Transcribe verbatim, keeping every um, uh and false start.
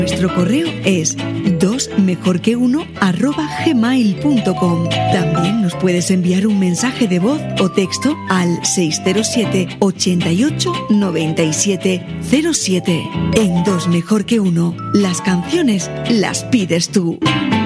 Nuestro correo es dos mejor que uno arroba gmail punto com. También nos puedes enviar un mensaje de voz o texto al seis cero siete, ochenta y ocho, noventa y siete cero siete. En Dos Mejor que Uno, las canciones las pides tú.